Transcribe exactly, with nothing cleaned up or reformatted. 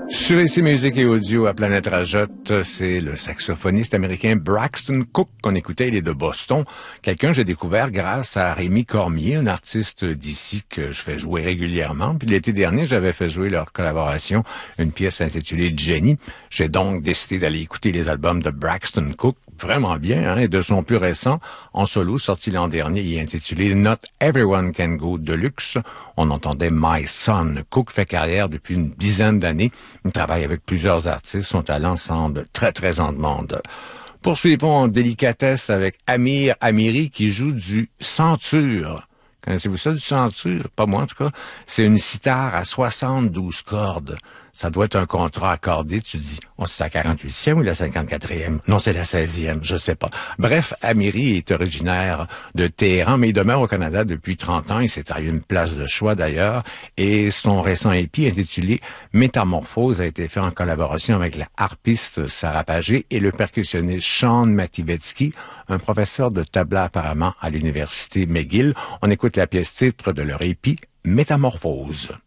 Sur ici Musique et Audio à Planète Rajotte, c'est le saxophoniste américain Braxton Cook qu'on écoutait, il est de Boston. Quelqu'un que j'ai découvert grâce à Rémi Cormier, un artiste d'ici que je fais jouer régulièrement. Puis l'été dernier, j'avais fait jouer leur collaboration, une pièce intitulée Jenny. J'ai donc décidé d'aller écouter les albums de Braxton Cook. Vraiment bien, hein, et de son plus récent, en solo, sorti l'an dernier, il est intitulé Not Everyone Can Go Deluxe. On entendait My Son. Cook fait carrière depuis une dizaine d'années. Il travaille avec plusieurs artistes. Son talent semble très, très en demande. Poursuivons en délicatesse avec Amir Amiri qui joue du centure. Connaissez-vous ça, du centure? Pas moi, en tout cas. C'est une sitar à soixante-douze cordes. Ça doit être un contrat accordé. Tu dis, oh, c'est la quarante-huitième ou la cinquante-quatrième? Non, c'est la seizième, je sais pas. Bref, Amiri est originaire de Téhéran, mais il demeure au Canada depuis trente ans. Il s'est taillé une place de choix, d'ailleurs. Et son récent E P intitulé Métamorphose a été fait en collaboration avec la harpiste Sarah Pagé et le percussionniste Sean Mativetsky, un professeur de tabla apparemment à l'université McGill. On écoute la pièce titre de leur E P, Métamorphose.